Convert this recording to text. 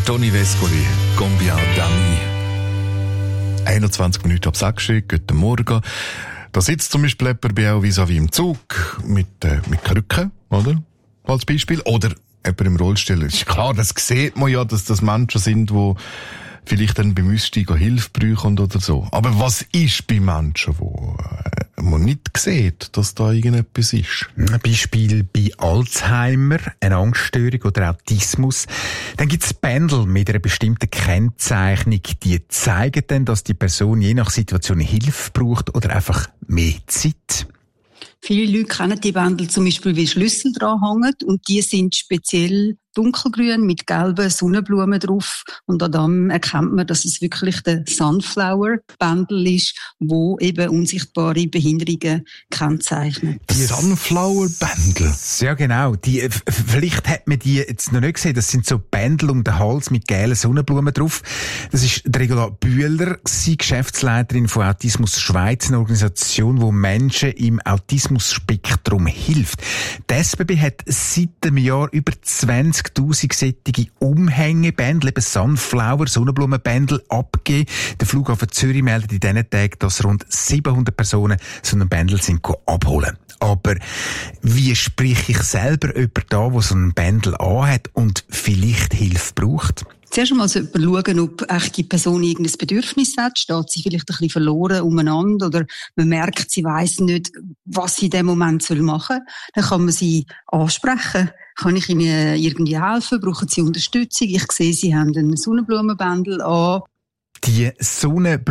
Toni Vescoli, Combien d'amis. 21 Minuten ab 6 Uhr, guten Morgen. Da sitzt zum Beispiel jemand bei auch vis-à-vis im Zug mit Krücken, oder? Als Beispiel. Oder jemand im Rollstuhl. Ist klar, das sieht man ja, dass das Menschen sind, die vielleicht dann beim Aussteigen Hilfe brauchen oder so. Aber was ist bei Menschen, wo man nicht sieht, dass da irgendetwas ist? Ein Beispiel bei Alzheimer, eine Angststörung oder Autismus. Dann gibt es Bändel mit einer bestimmten Kennzeichnung, die zeigen dann, dass die Person je nach Situation Hilfe braucht oder einfach mehr Zeit. Viele Leute kennen die Bändel zum Beispiel, wie Schlüssel dran hängen, und die sind speziell dunkelgrün mit gelben Sonnenblumen drauf, und an dem erkennt man, dass es wirklich der Sunflower-Bändel ist, wo eben unsichtbare Behinderungen kennzeichnet. Sunflower-Bändel? Ja, genau. Vielleicht hat man die jetzt noch nicht gesehen. Das sind so Bändel um den Hals mit gelben Sonnenblumen drauf. Das ist Regula Bühler, Geschäftsleiterin von Autismus Schweiz, eine Organisation, die Menschen im Autismus-Spektrum hilft. Die SBB hat seit einem Jahr über 20.000 solche Umhängebändel, eben Sunflower, Sonnenblumenbändel abgegeben. Der Flughafen Zürich meldet in diesen Tagen, dass rund 700 Personen so einen Bändel sind abholen. Aber wie spreche ich selber jemanden da, der so einen Bändel anhat und vielleicht Hilfe braucht? Zuerst einmal sollte man schauen, ob die Person irgendein Bedürfnis hat. Steht sie vielleicht ein bisschen verloren umeinander oder man merkt, sie weiss nicht, was sie in dem Moment machen soll. Dann kann man sie ansprechen. Kann ich Ihnen irgendwie helfen? Brauchen Sie Unterstützung? Ich sehe, Sie haben einen Sonnenblumenbändel an. Die